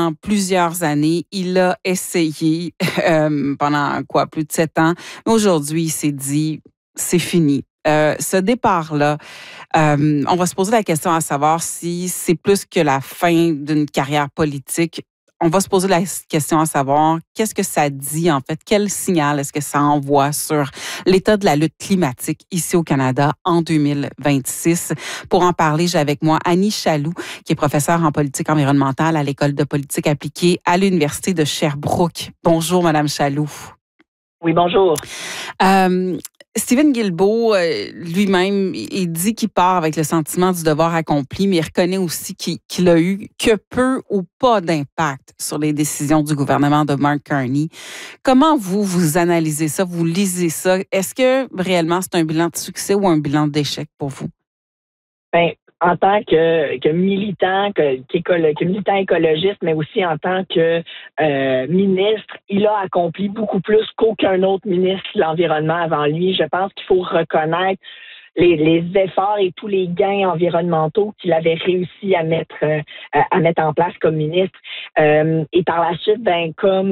pendant plusieurs années. Il a essayé pendant plus de 7 ans. Mais aujourd'hui, il s'est dit, c'est fini. Ce départ-là, on va se poser la question à savoir si c'est plus que la fin d'une carrière politique. On va se poser la question à savoir qu'est-ce que ça dit en fait, quel signal est-ce que ça envoie sur l'état de la lutte climatique ici au Canada en 2026. Pour en parler, j'ai avec moi Annie Chaloux, qui est professeure en politique environnementale à l'École de politique appliquée à l'Université de Sherbrooke. Bonjour, Madame Chaloux. Oui, bonjour. Steven Guilbeault, lui-même, il dit qu'il part avec le sentiment du devoir accompli, mais il reconnaît aussi qu'il a eu que peu ou pas d'impact sur les décisions du gouvernement de Mark Carney. Comment vous analysez ça, vous lisez ça? Est-ce que réellement c'est un bilan de succès ou un bilan d'échec pour vous? Bien, en tant que militant, que militant écologiste, mais aussi en tant que ministre, il a accompli beaucoup plus qu'aucun autre ministre de l'Environnement avant lui. Je pense qu'il faut reconnaître les efforts et tous les gains environnementaux qu'il avait réussi à mettre en place comme ministre. Et par la suite, comme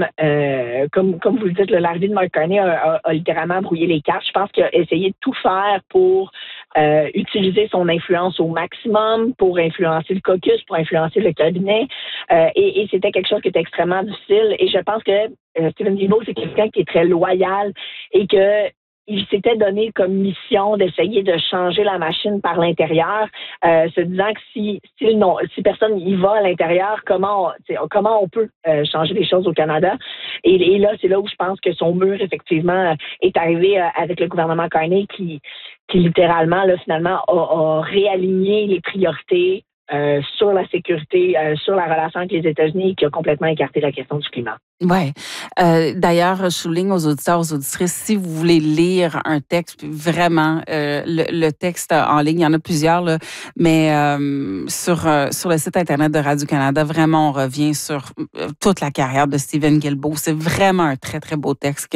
vous le dites, l'arrivée de Mark Carney a littéralement brouillé les cartes. Je pense qu'il a essayé de tout faire pour utiliser son influence au maximum, pour influencer le caucus, pour influencer le cabinet. Et c'était quelque chose qui était extrêmement difficile. Et je pense que Steven Guilbeault, c'est quelqu'un qui est très loyal et que il s'était donné comme mission d'essayer de changer la machine par l'intérieur, se disant que si personne y va à l'intérieur, comment on peut changer les choses au Canada. Et là, c'est là où je pense que son mur, effectivement, est arrivé avec le gouvernement Carney qui littéralement, là, finalement, a réaligné les priorités sur la sécurité, sur la relation avec les États-Unis, qui a complètement écarté la question du climat. Oui. D'ailleurs, je souligne aux auditeurs, aux auditrices, si vous voulez lire un texte, vraiment, le texte en ligne, il y en a plusieurs, là, mais sur le site Internet de Radio-Canada, vraiment, on revient sur toute la carrière de Steven Guilbeault. C'est vraiment un très, très beau texte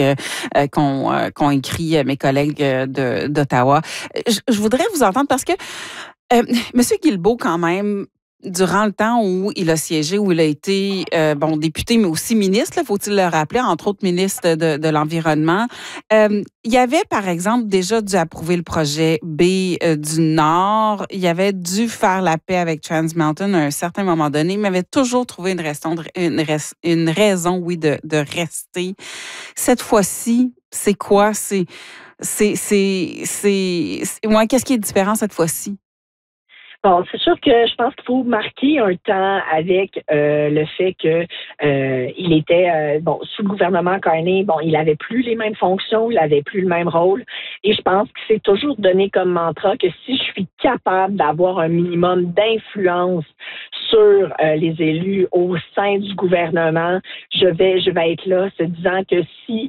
qu'ont écrit mes collègues d'Ottawa. Je voudrais vous entendre parce que Monsieur Guilbeault, quand même, durant le temps où il a siégé, où il a été député, mais aussi ministre, là, faut-il le rappeler, entre autres ministre de l'Environnement, il avait, par exemple, déjà dû approuver le projet B du Nord. Il avait dû faire la paix avec Trans Mountain à un certain moment donné, mais avait toujours trouvé une raison, de rester. Cette fois-ci, c'est quoi? Qu'est-ce qui est différent cette fois-ci? Bon, c'est sûr que je pense qu'il faut marquer un temps avec le fait que il était sous le gouvernement Carney, il avait plus les mêmes fonctions, il avait plus le même rôle, et je pense qu'il s'est toujours donné comme mantra que si je suis capable d'avoir un minimum d'influence sur les élus au sein du gouvernement, je vais être là, se disant que si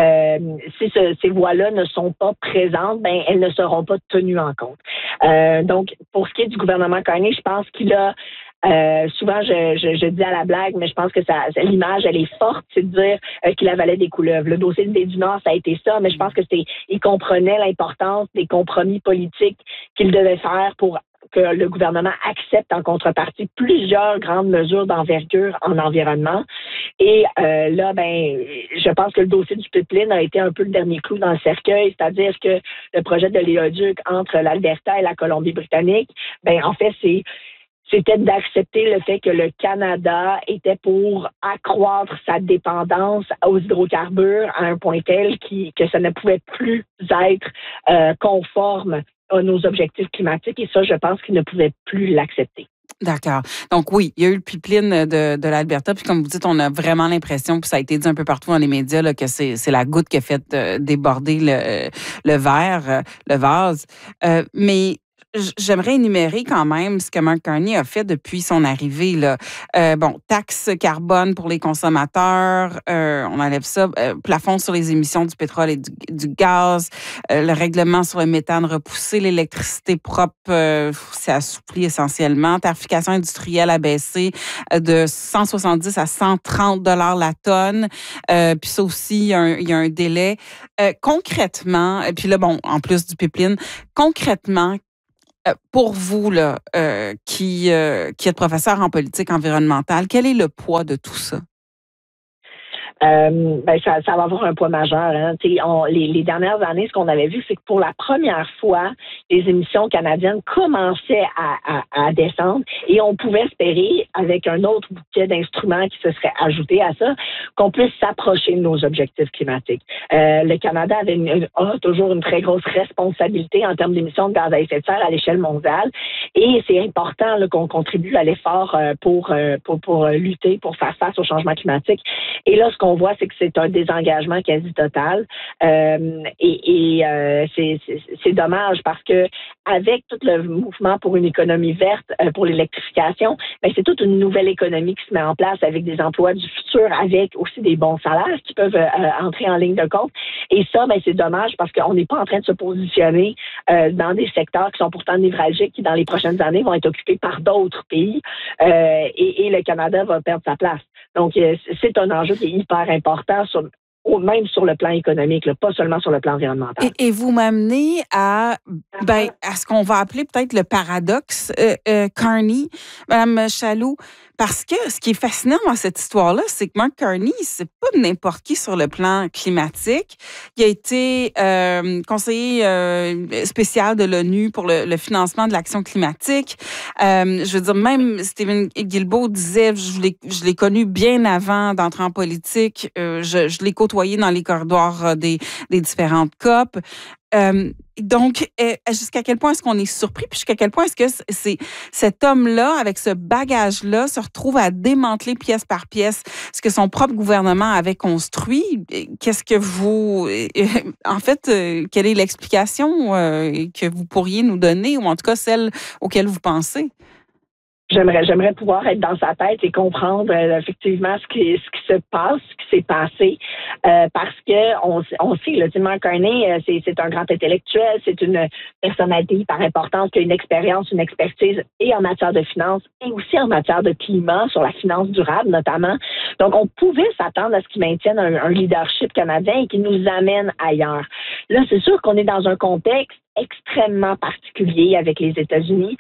ces voix-là ne sont pas présentes, elles ne seront pas tenues en compte. Donc, pour ce qui est du gouvernement Carney, je pense qu'il a souvent, je dis à la blague, mais je pense que l'image, elle est forte, c'est de dire qu'il avalait des couleuvres. Le dossier de du Nord, ça a été ça, mais je pense que il comprenait l'importance des compromis politiques qu'il devait faire pour que le gouvernement accepte en contrepartie plusieurs grandes mesures d'envergure en environnement. Et là, je pense que le dossier du pipeline a été un peu le dernier clou dans le cercueil, c'est-à-dire que le projet de l'éoduc entre l'Alberta et la Colombie-Britannique, en fait, c'était d'accepter le fait que le Canada était pour accroître sa dépendance aux hydrocarbures à un point tel que ça ne pouvait plus être conforme à nos objectifs climatiques. Et ça, je pense qu'ils ne pouvaient plus l'accepter. D'accord. Donc oui, il y a eu le pipeline de l'Alberta, puis comme vous dites, on a vraiment l'impression, puis ça a été dit un peu partout dans les médias, là, que c'est la goutte qui a fait déborder le verre, le vase. Mais j'aimerais énumérer quand même ce que Mark Carney a fait depuis son arrivée, là. Taxe carbone pour les consommateurs, on enlève ça, plafond sur les émissions du pétrole et du gaz, le règlement sur le méthane repoussé, l'électricité propre, c'est assoupli essentiellement, tarification industrielle abaissée de 170 à 130 $ la tonne, puis ça aussi, il y a un délai. Concrètement, puis là, en plus du pipeline, concrètement, Pour vous, là, qui êtes professeur en politique environnementale, quel est le poids de tout ça? Ça va avoir un poids majeur. Hein. Les dernières années, ce qu'on avait vu, c'est que pour la première fois, les émissions canadiennes commençaient à descendre et on pouvait espérer, avec un autre bouquet d'instruments qui se serait ajouté à ça, qu'on puisse s'approcher de nos objectifs climatiques. Le Canada a toujours une très grosse responsabilité en termes d'émissions de gaz à effet de serre à l'échelle mondiale et c'est important là, qu'on contribue à l'effort pour lutter, pour faire face au changement climatique. Et là, ce qu'on voit, c'est que c'est un désengagement quasi total. C'est dommage parce que avec tout le mouvement pour une économie verte, pour l'électrification, ben, c'est toute une nouvelle économie qui se met en place avec des emplois du futur, avec aussi des bons salaires qui peuvent entrer en ligne de compte. Et ça, ben, c'est dommage parce qu'on n'est pas en train de se positionner dans des secteurs qui sont pourtant névralgiques qui, dans les prochaines années, vont être occupés par d'autres pays et le Canada va perdre sa place. Donc, c'est un enjeu qui est hyper important, même sur le plan économique, là, pas seulement sur le plan environnemental. Et vous m'amenez à ce qu'on va appeler peut-être le paradoxe Carney, Mme Chaloux, parce que ce qui est fascinant dans cette histoire-là, c'est que Mark Carney, c'est pas n'importe qui sur le plan climatique. Il a été conseiller spécial de l'ONU pour le financement de l'action climatique. Je veux dire, même Stephen Guilbeault disait, je l'ai connu bien avant d'entrer en politique. Je l'ai côtoyé dans les corridors des différentes COP. Donc, jusqu'à quel point est-ce qu'on est surpris, puis jusqu'à quel point est-ce que c'est cet homme-là, avec ce bagage-là, se retrouve à démanteler pièce par pièce ce que son propre gouvernement avait construit? Qu'est-ce que vous... En fait, quelle est l'explication que vous pourriez nous donner, ou en tout cas celle auquel vous pensez? J'aimerais pouvoir être dans sa tête et comprendre effectivement ce qui se passe, ce qui s'est passé, parce que on sait, là, Mark Carney, c'est un grand intellectuel, c'est une personnalité hyper importante qui a une expérience, une expertise et en matière de finances et aussi en matière de climat, sur la finance durable notamment. Donc, on pouvait s'attendre à ce qu'il maintienne un leadership canadien et qu'il nous amène ailleurs. Là, c'est sûr qu'on est dans un contexte extrêmement particulier avec les États-Unis.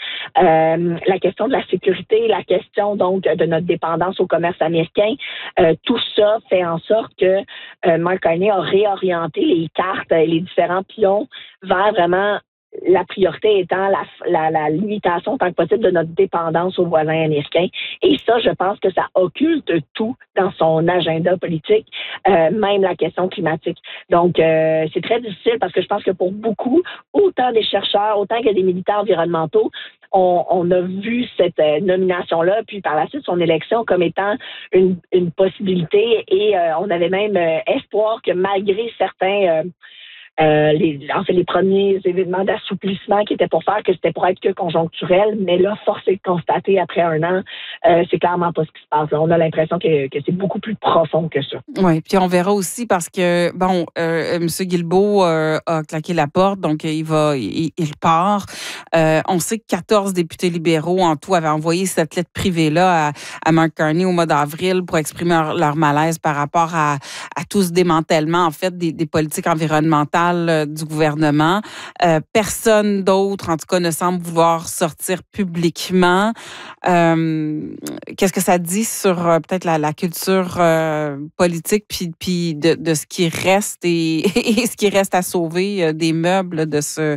La question de la sécurité, la question donc de notre dépendance au commerce américain, tout ça fait en sorte que Mark Carney a réorienté les cartes et les différents pions vers vraiment la priorité étant la limitation tant que possible de notre dépendance aux voisins américains. Et ça, je pense que ça occulte tout dans son agenda politique, même la question climatique. Donc, c'est très difficile parce que je pense que pour beaucoup, autant des chercheurs, autant que des militants environnementaux, on a vu cette nomination-là, puis par la suite son élection comme étant une possibilité et on avait même espoir que malgré certains... les premiers événements d'assouplissement qui étaient pour faire que c'était pour être que conjoncturel, mais là, force est de constater après un an, c'est clairement pas ce qui se passe. Là, on a l'impression que c'est beaucoup plus profond que ça. Oui, puis on verra aussi parce que, bon, M. Guilbeault a claqué la porte, donc il part. On sait que 14 députés libéraux en tout avaient envoyé cette lettre privée-là à Mark Carney au mois d'avril pour exprimer leur malaise par rapport à tout ce démantèlement, en fait, des politiques environnementales du gouvernement. Personne d'autre, en tout cas, ne semble vouloir sortir publiquement. Qu'est-ce que ça dit sur peut-être la culture politique puis de ce qui reste et ce qui reste à sauver des meubles de ce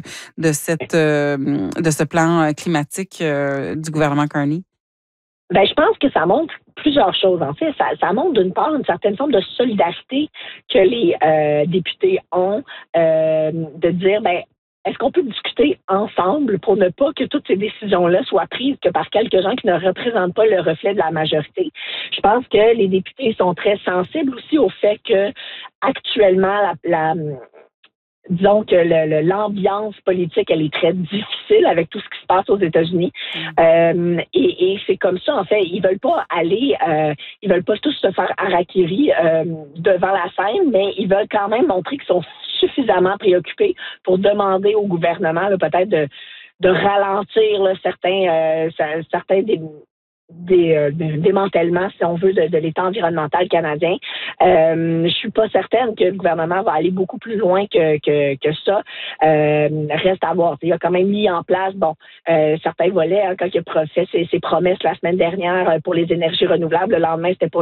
plan climatique du gouvernement Carney? Ben, je pense que ça montre plusieurs choses. En fait, ça montre d'une part une certaine forme de solidarité que les députés ont, de dire, ben, est-ce qu'on peut discuter ensemble pour ne pas que toutes ces décisions-là soient prises que par quelques-uns qui ne représentent pas le reflet de la majorité? Je pense que les députés sont très sensibles aussi au fait que actuellement, disons que l'ambiance politique, elle est très difficile avec tout ce qui se passe aux États-Unis. Et c'est comme ça, en fait. Ils veulent pas tous se faire harakiri devant la scène, mais ils veulent quand même montrer qu'ils sont suffisamment préoccupés pour demander au gouvernement, là, peut-être de ralentir là, certains démantèlement, si on veut, de l'État environnemental canadien. Je suis pas certaine que le gouvernement va aller beaucoup plus loin que ça. Reste à voir. Il a quand même mis en place, certains volets, quand il a fait ses promesses la semaine dernière pour les énergies renouvelables. Le lendemain, c'était pour